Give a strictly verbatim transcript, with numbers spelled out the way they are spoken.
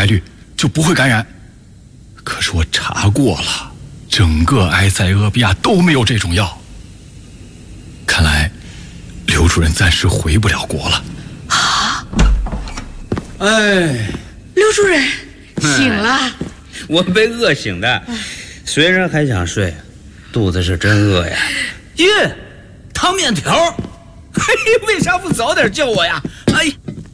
概率就不会感染。可是我查过了，整个埃塞俄比亚都没有这种药。看来刘主任暂时回不了国了。 啊！ 哎， 刘主任醒了。哎、 我被饿醒的，虽然还想睡，肚子是真饿呀。耶，汤面条，嘿，为啥不早点叫我呀？